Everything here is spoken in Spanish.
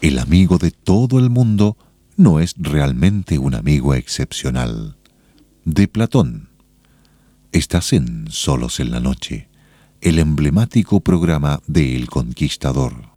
El amigo de todo el mundo no es realmente un amigo excepcional. De Platón. Estás en Solos en la Noche, el emblemático programa de El Conquistador.